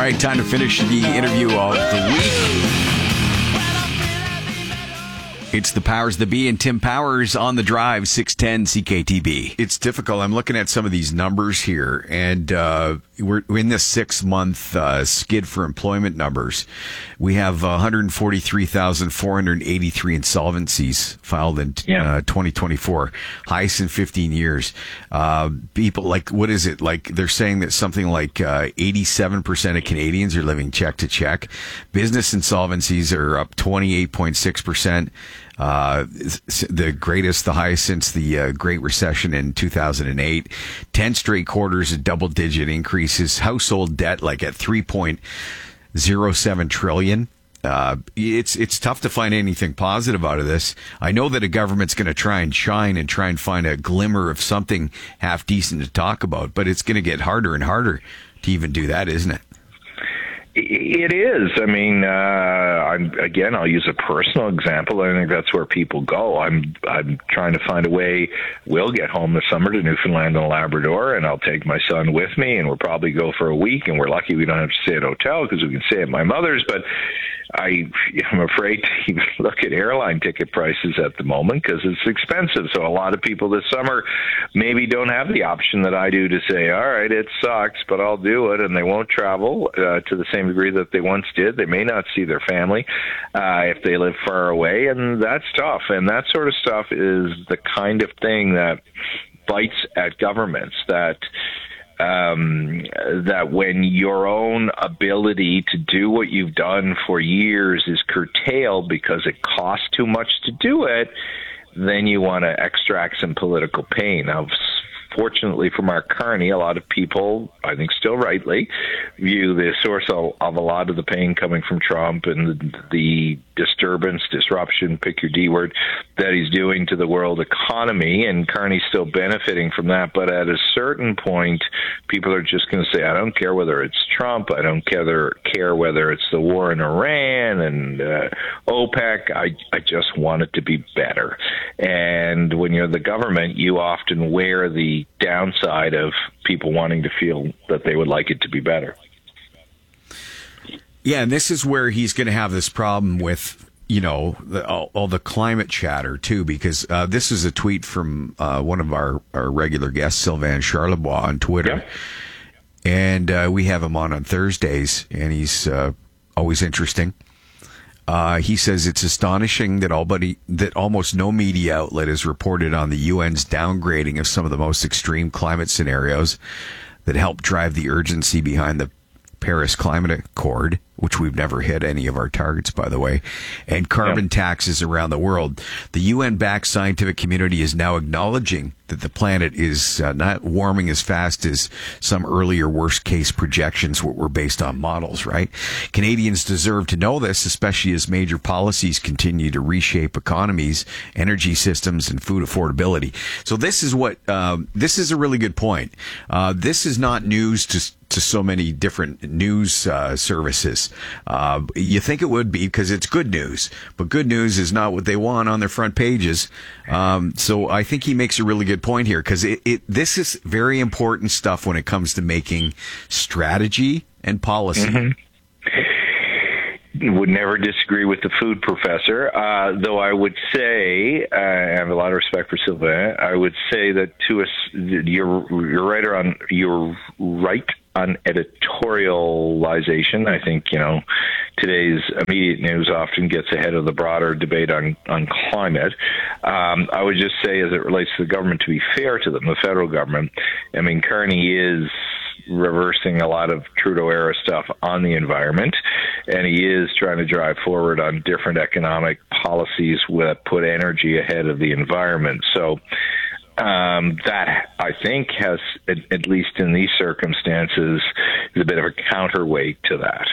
right, time to finish the interview of the week. It's the Powers That Be and Tim Powers on the Drive, 610 CKTB. It's difficult. I'm looking at some of these numbers here, and we're in this 6-month skid for employment numbers. We have 143,483 insolvencies filed in 2024, highest in 15 years. People, like, what is it? Like, they're saying that something like 87% of Canadians are living check to check. Business insolvencies are up 28.6%. The highest since the Great Recession in 2008. 10 straight quarters of double-digit increases. Household debt, like at $3.07 trillion. It's tough to find anything positive out of this. I know that a government's going to try and shine and try and find a glimmer of something half decent to talk about, but it's going to get harder and harder to even do that, isn't it? It is. I mean, I'll use a personal example. I think that's where people go. I'm trying to find a way. We'll get home this summer to Newfoundland and Labrador, and I'll take my son with me, and we'll probably go for a week. And we're lucky we don't have to stay at a hotel because we can stay at my mother's. But I'm afraid to even look at airline ticket prices at the moment because it's expensive. So a lot of people this summer maybe don't have the option that I do to say, all right, it sucks, but I'll do it. And they won't travel to the same degree that they once did. They may not see their family if they live far away. And that's tough. And that sort of stuff is the kind of thing that bites at governments, that when your own ability to do what you've done for years is curtailed because it costs too much to do it, then you want to extract some political pain. Now, fortunately for Mark Carney, a lot of people, I think still rightly, view the source of a lot of the pain coming from Trump and the disruption, pick your D word, that he's doing to the world economy, and Carney's still benefiting from that. But at a certain point, people are just going to say, I don't care whether it's Trump, I don't care whether it's the war in Iran and OPEC, I just want it to be better. And when you're the government, you often wear the downside of people wanting to feel that they would like it to be better. Yeah, and this is where he's going to have this problem with, all the climate chatter, too, because this is a tweet from one of our regular guests, Sylvain Charlebois, on Twitter. Yep. And we have him on Thursdays, and he's always interesting. He says it's astonishing that almost no media outlet has reported on the UN's downgrading of some of the most extreme climate scenarios that help drive the urgency behind the Paris Climate Accord, which we've never hit any of our targets, by the way, and carbon taxes around the world. The UN-backed scientific community is now acknowledging that the planet is not warming as fast as some earlier worst-case projections were based on models, right? Canadians deserve to know this, especially as major policies continue to reshape economies, energy systems, and food affordability. So this is this is a really good point. This is not news to so many different news services. You think it would be because it's good news, but good news is not what they want on their front pages. So I think he makes a really good point here because this is very important stuff when it comes to making strategy and policy. Mm-hmm. Would never disagree with the food professor, though I would say, I have a lot of respect for Sylvain, I would say that you're right on editorialization. I think, today's immediate news often gets ahead of the broader debate on climate. I would just say, as it relates to the government, to be fair to them, the federal government, I mean, Carney is reversing a lot of Trudeau-era stuff on the environment, and he is trying to drive forward on different economic policies that put energy ahead of the environment. So that, I think, has, at least in these circumstances, is a bit of a counterweight to that.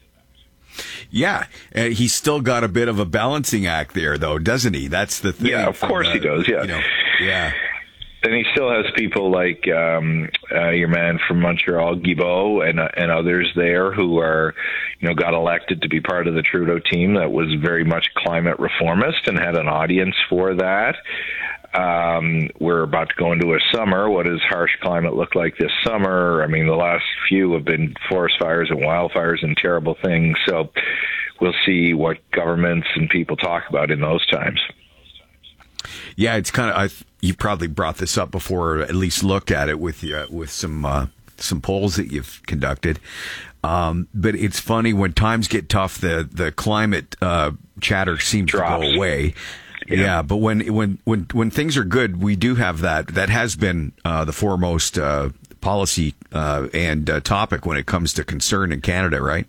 Yeah, he's still got a bit of a balancing act there, though, doesn't he? That's the thing. Yeah, of course he does, yeah. Yeah. And he still has people like your man from Montreal, Guilbeault, and others there who are, got elected to be part of the Trudeau team that was very much climate reformist and had an audience for that. We're about to go into a summer. What does harsh climate look like this summer? I mean, the last few have been forest fires and wildfires and terrible things. So we'll see what governments and people talk about in those times. Yeah, it's kind of. You probably brought this up before, or at least looked at it with some polls that you've conducted. But it's funny when times get tough, the climate chatter seems Drops. to go away. Yeah, but when things are good, we do have that. That has been the foremost policy and topic when it comes to concern in Canada, right?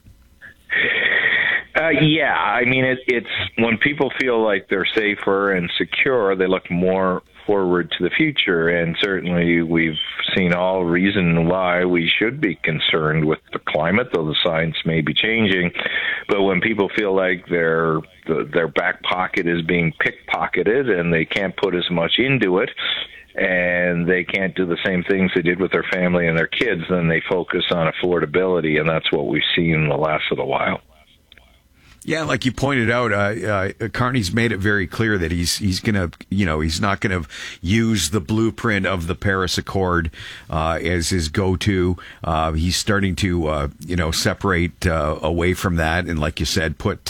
Yeah, I mean, it's when people feel like they're safer and secure, they look more forward to the future. And certainly we've seen all reason why we should be concerned with the climate, though the science may be changing. But when people feel like their back pocket is being pickpocketed and they can't put as much into it, and they can't do the same things they did with their family and their kids, then they focus on affordability, and that's what we've seen in the last little while. Yeah, like you pointed out, Carney's made it very clear that he's gonna, he's not gonna use the blueprint of the Paris Accord as his go-to. He's starting to, separate away from that, and like you said, put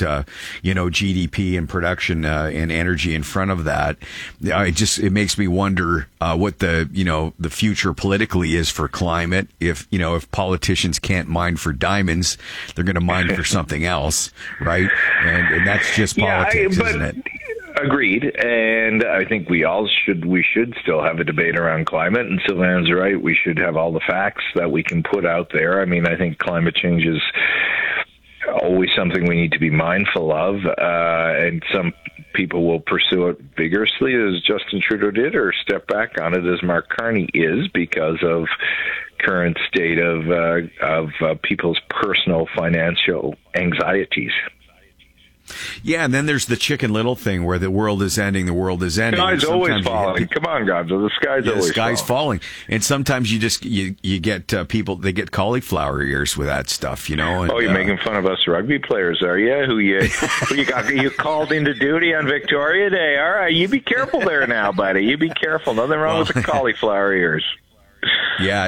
GDP and production and energy in front of that. It makes me wonder what the future politically is for climate. If politicians can't mine for diamonds, they're going to mine for something else, right? And that's just politics, isn't it? Agreed. And I think we should still have a debate around climate. And Sylvain's right. We should have all the facts that we can put out there. I mean, I think climate change is always something we need to be mindful of. And some people will pursue it vigorously, as Justin Trudeau did, or step back on it, as Mark Carney is, because of current state of people's personal financial anxieties. Yeah, and then there's the Chicken Little thing where the world is ending. The sky's always falling. Come on, Gonzo. The sky's falling. And sometimes you get people, they get cauliflower ears with that stuff, And, you're making fun of us rugby players, are you? Who you called into duty on Victoria Day. All right, you be careful there now, buddy. You be careful. Nothing wrong with the cauliflower ears. Yeah.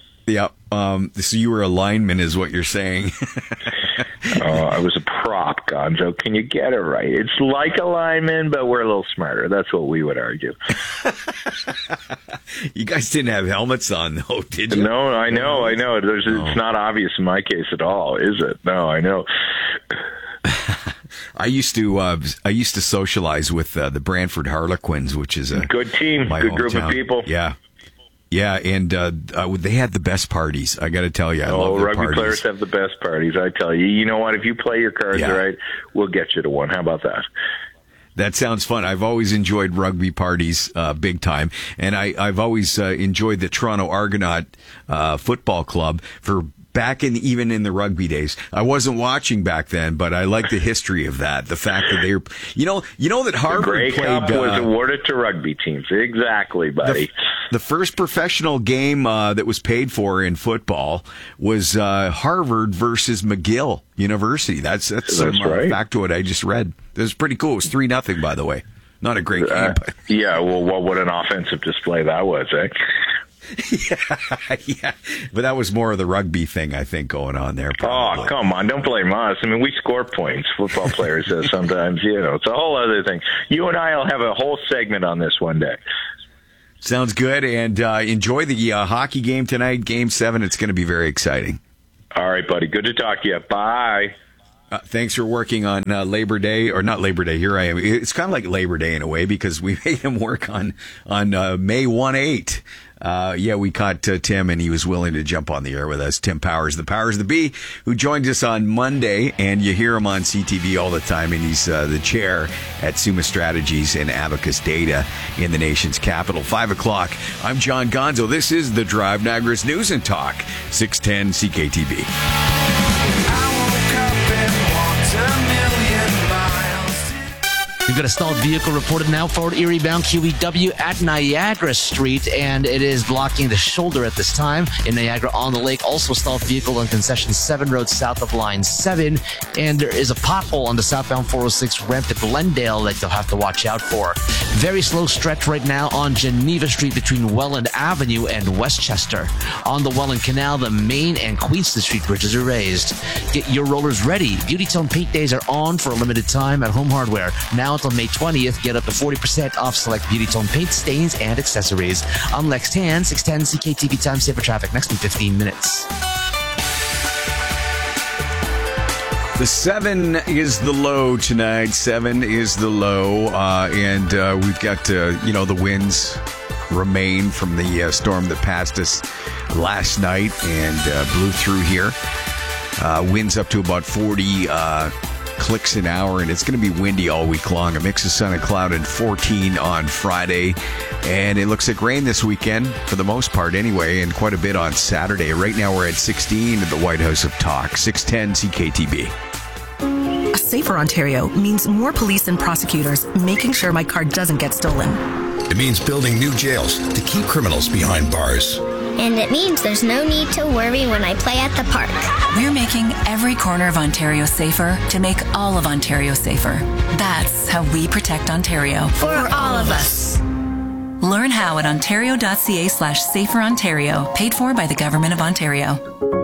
So you were a lineman, is what you're saying. I was a prop, Gonzo. Can you get it right? It's like a lineman, but we're a little smarter. That's what we would argue. You guys didn't have helmets on, though, did you? No, I know. It's not obvious in my case at all, is it? No, I know. I used to socialize with the Brantford Harlequins, which is a good team, good group of people. Yeah, and they had the best parties. I got to tell you, I love their rugby parties. Players have the best parties. I tell you. You know what? If you play your cards right, we'll get you to one. How about that? That sounds fun. I've always enjoyed rugby parties big time, and I've always enjoyed the Toronto Argonaut Football Club for even in the rugby days. I wasn't watching back then, but I like the history of that. The fact that they're, that Harvard the Grey played. Cup was awarded to rugby teams. Exactly, buddy. The first professional game that was paid for in football was Harvard versus McGill University. That's right. Factoid I just read. It was pretty cool. It was 3-0, by the way. Not a great game. But. Yeah, well, what an offensive display that was, eh? Yeah, but that was more of the rugby thing, I think, going on there. Probably. Oh, come on, don't blame us. I mean, we score points. Football players sometimes, it's a whole other thing. You and I will have a whole segment on this one day. Sounds good, and enjoy the hockey game tonight, Game 7. It's going to be very exciting. All right, buddy. Good to talk to you. Bye. Thanks for working on Labor Day, or not Labor Day. Here I am. It's kind of like Labor Day in a way because we made him work on May 1-8. We caught Tim, and he was willing to jump on the air with us. Tim Powers, the Powers the Bee, who joined us on Monday, and you hear him on CTV all the time, and he's the chair at Summa Strategies and Abacus Data in the nation's capital. 5 o'clock. I'm John Gonzo. This is The Drive, Niagara's News and Talk, 610 CKTV. We've got a stalled vehicle reported now, Fort Erie bound QEW at Niagara Street, and it is blocking the shoulder at this time. In Niagara on the Lake, also stalled vehicle on Concession 7 Road south of Line 7, and there is a pothole on the southbound 406 ramp to Glendale that you'll have to watch out for. Very slow stretch right now on Geneva Street between Welland Avenue and Westchester. On the Welland Canal, the Main and Queenston Street bridges are raised. Get your rollers ready. Beauty Tone Paint Days are on for a limited time at Home Hardware. Now until May 20th, get up to 40% off select Beauty Tone paint, stains, and accessories. I'm Lex Tan, 610 CKTV Time Saver Traffic. Next in 15 minutes. The 7 is the low tonight. 7 is the low. And we've got, the winds remain from the storm that passed us last night and blew through here. Winds up to about 40 clicks an hour, and it's going to be windy all week long. A mix of sun and cloud and 14 on Friday. And it looks like rain this weekend, for the most part anyway, and quite a bit on Saturday. Right now we're at 16 at the White House of Talk. 610 CKTB. A safer Ontario means more police and prosecutors making sure my car doesn't get stolen. It means building new jails to keep criminals behind bars. And it means there's no need to worry when I play at the park. We're making every corner of Ontario safer to make all of Ontario safer. That's how we protect Ontario. For all of us. Learn how at ontario.ca/saferontario, paid for by the Government of Ontario.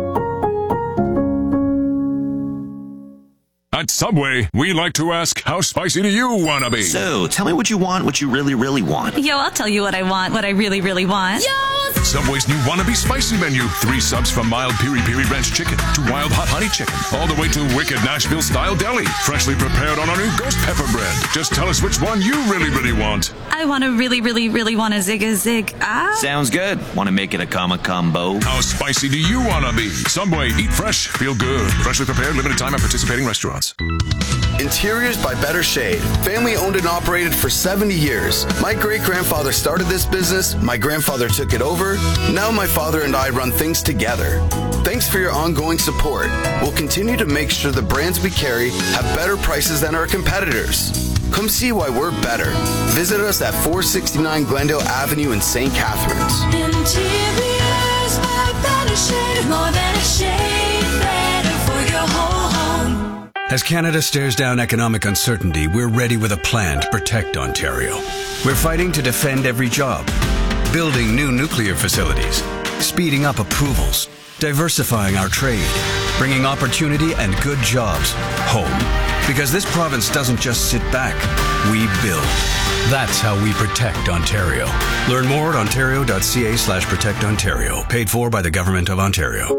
At Subway, we like to ask, how spicy do you want to be? So, tell me what you want, what you really, really want. Yo, I'll tell you what I want, what I really, really want. Yo! Subway's new Wannabe Spicy menu. 3 subs from mild piri piri ranch chicken to wild hot honey chicken, all the way to wicked Nashville-style deli. Freshly prepared on our new ghost pepper bread. Just tell us which one you really, really want. I want to really, really, really want a zig. Sounds good. Want to make it a combo? How spicy do you want to be? Subway, eat fresh, feel good. Freshly prepared, limited time at participating restaurants. Interiors by Better Shade. Family owned and operated for 70 years. My great-grandfather started this business. My grandfather took it over. Now my father and I run things together. Thanks for your ongoing support. We'll continue to make sure the brands we carry have better prices than our competitors. Come see why we're better. Visit us at 469 Glendale Avenue in St. Catharines. Interiors by Better Shade. More than a shade, better for your whole home. As Canada stares down economic uncertainty, we're ready with a plan to protect Ontario. We're fighting to defend every job, building new nuclear facilities, speeding up approvals, diversifying our trade, bringing opportunity and good jobs home. Because this province doesn't just sit back, we build. That's how we protect Ontario. Learn more at ontario.ca/protectontario, paid for by the Government of Ontario.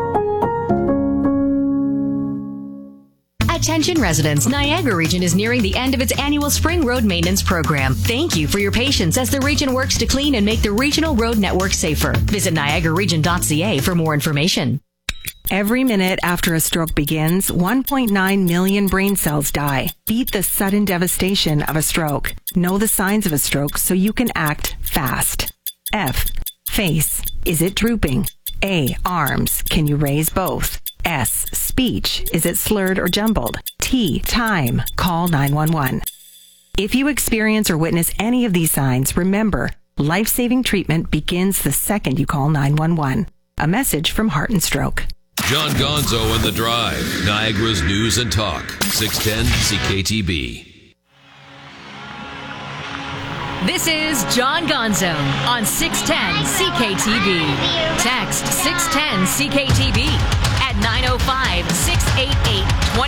Attention residents, Niagara Region is nearing the end of its annual spring road maintenance program. Thank you for your patience as the region works to clean and make the regional road network safer. Visit niagararegion.ca for more information. Every minute after a stroke begins, 1.9 million brain cells die. Beat the sudden devastation of a stroke. Know the signs of a stroke so you can act fast. F. Face. Is it drooping? A. Arms. Can you raise both? S. Speech. Is it slurred or jumbled? T. Time. Call 911. If you experience or witness any of these signs, remember, life-saving treatment begins the second you call 911. A message from Heart and Stroke. John Gonzo and The Drive, Niagara's News and Talk, 610 CKTB. This is John Gonzo on 610 CKTB. Text 610 CKTB at 905-688-20.